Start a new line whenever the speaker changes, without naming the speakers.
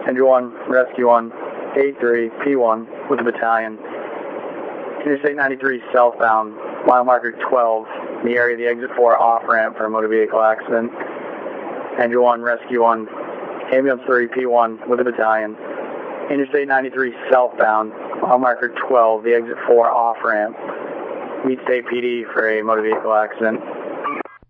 Engine 1, Rescue 1, A3, P1 with the battalion. Interstate 93 southbound, mile marker 12, in the area of the exit 4 off-ramp for a motor vehicle accident. Engine 1, Rescue 1, Ambulance 3, P1 with the battalion. Interstate 93 southbound, mile marker 12, the exit 4 off-ramp. Meet State PD for a motor vehicle accident.